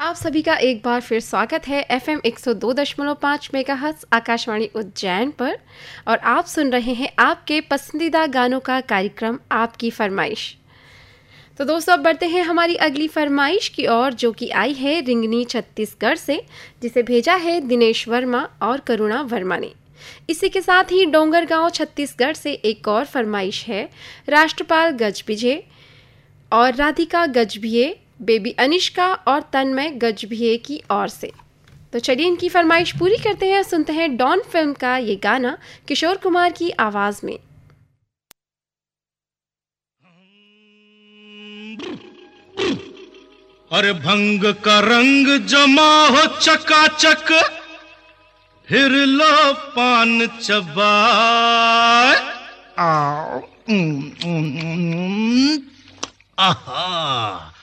आप सभी का एक बार फिर स्वागत है FM 102.5 मेगाहर्ट्ज़ आकाशवाणी उज्जैन पर। और आप सुन रहे हैं आपके पसंदीदा गानों का कार्यक्रम आपकी फरमाइश। तो दोस्तों, अब बढ़ते हैं हमारी अगली फरमाइश की ओर, जो कि आई है रिंगनी छत्तीसगढ़ से, जिसे भेजा है दिनेश वर्मा और करुणा वर्मा ने। इसी के साथ ही डोंगरगांव छत्तीसगढ़ से एक और फरमाइश है राष्ट्रपाल गजभिये और राधिका गजभिये, बेबी अनिष्का और तन्मय गजभिये की ओर से। तो चलिए इनकी फरमाइश पूरी करते हैं। सुनते हैं डॉन फिल्म का ये गाना किशोर कुमार की आवाज में। अरे भंग का रंग जमा हो चकाचक, फिर लो पान चबाए। आहा,